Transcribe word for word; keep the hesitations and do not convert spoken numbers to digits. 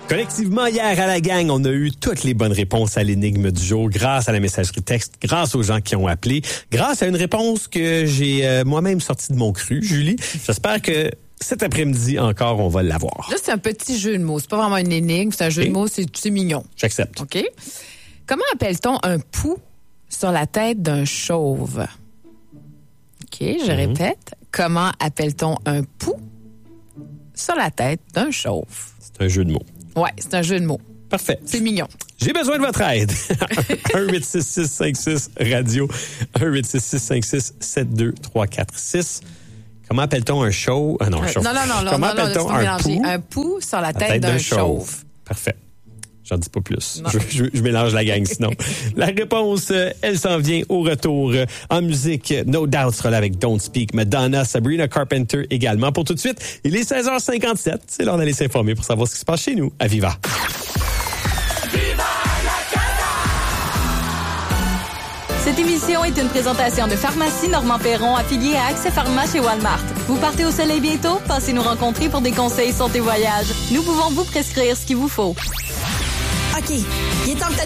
Collectivement, hier à la gang, on a eu toutes les bonnes réponses à l'énigme du jour grâce à la messagerie texte, grâce aux gens qui ont appelé, grâce à une réponse que j'ai euh, moi-même sortie de mon cru, Julie. J'espère que cet après-midi encore, on va l'avoir. Là, c'est un petit jeu de mots. C'est pas vraiment une énigme, c'est un jeu Et? de mots, c'est, c'est mignon. J'accepte. OK? Comment appelle-t-on un pou sur la tête d'un chauve? OK, je mm-hmm. répète. Comment appelle-t-on un pou sur la tête d'un chauve? C'est un jeu de mots. Ouais, c'est un jeu de mots. Parfait. C'est mignon. J'ai besoin de votre aide. un huit six six cinq six radio. un huit six six cinq six sept deux trois quatre six. Comment appelle-t-on un chauve? Ah non, un chauve. Non, non, non. Comment non, appelle-t-on non, un pou? Un pou sur la tête, la tête d'un, d'un chauve. chauve. Parfait. J'en dis pas plus. Je, je, je mélange la gang sinon. La réponse, elle s'en vient au retour. En musique, No Doubt sera là avec Don't Speak, Madonna, Sabrina Carpenter également. Pour tout de suite, il est seize heures cinquante-sept. C'est l'heure d'aller s'informer pour savoir ce qui se passe chez nous à Viva. Viva la Cette émission est une présentation de Pharmacie Normand Perron affiliée à Accès Pharma chez Walmart. Vous partez au soleil bientôt? Passez nous rencontrer pour des conseils santé voyage. Nous pouvons vous prescrire ce qu'il vous faut. OK, il est temps que